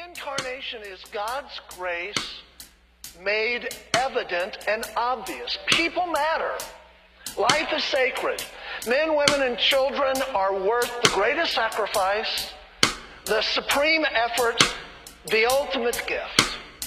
incarnation is God's grace made evident and obvious. People matter. Life is sacred. Men, women, and children are worth the greatest sacrifice, the supreme effort, the ultimate gift.